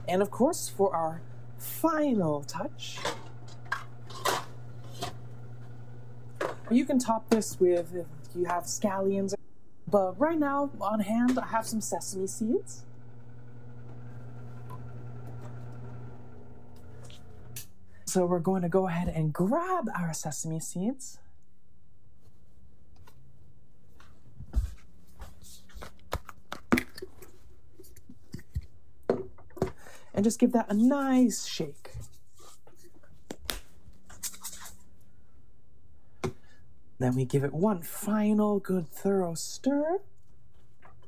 And of course, for our final touch, you can top this with, if you have scallions, but right now on hand I have some sesame seeds. So we're going to go ahead and grab our sesame seeds. And just give that a nice shake. Then we give it one final good thorough stir.